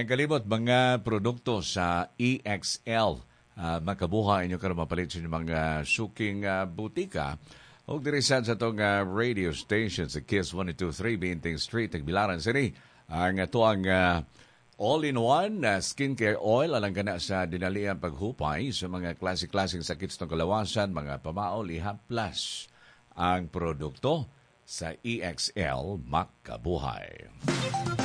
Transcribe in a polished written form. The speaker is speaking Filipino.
Ay kalimot, mga produkto sa EXL. Makabuha inyo karon mapalit sa inyong mga suking butika. O dirisan sa itong radio station sa KISS 123 Binting Street, Tagbilaran City. Ang ito ang all-in-one skincare oil alang kana sa dinaliang paghupay sa mga klase-klaseng sakit sa kalawasan, mga pamao, liha plus ang produkto sa EXL Makabuhay.